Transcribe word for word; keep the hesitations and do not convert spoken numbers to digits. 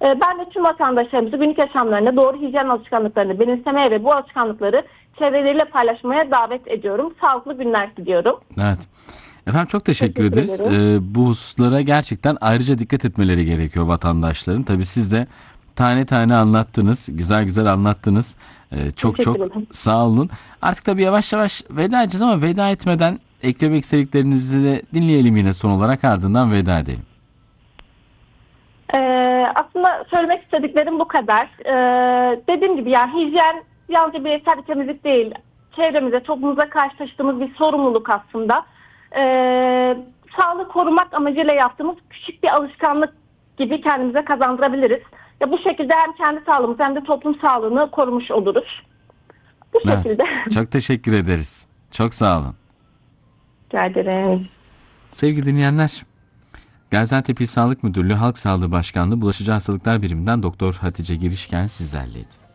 Ben de tüm vatandaşlarımızı günlük yaşamlarında doğru hijyen alışkanlıklarını benimsemeye ve bu alışkanlıkları çevreleriyle paylaşmaya davet ediyorum. Sağlıklı günler diliyorum. Evet. Efendim çok teşekkür Teşekkür ederiz. ederim. Ee, bu hususlara gerçekten ayrıca dikkat etmeleri gerekiyor vatandaşların. Tabii siz de tane tane anlattınız, güzel güzel anlattınız. Ee, çok Teşekkür çok ederim. sağ olun. Artık tabii yavaş yavaş veda edeceğiz ama veda etmeden eklemek istediklerinizi de dinleyelim yine son olarak, ardından veda edelim. Ee, aslında söylemek istediklerim bu kadar. Ee, dediğim gibi yani hijyen yalnızca bireysel bir temizlik değil. Çevremize, toplumumuza karşı taşıdığımız bir sorumluluk aslında. Ee, sağlığı korumak amacıyla yaptığımız küçük bir alışkanlık gibi kendimize kazandırabiliriz. Ya bu şekilde hem kendi sağlığımızı hem de toplum sağlığını korumuş oluruz. Bu Evet. şekilde. Çok teşekkür ederiz. Çok sağ olun. Rica ederim. Sevgili dinleyenler, Gaziantep İl Sağlık Müdürlüğü Halk Sağlığı Başkanlığı Bulaşıcı Hastalıklar Biriminden Doktor Hatice Girişken sizlerleydi.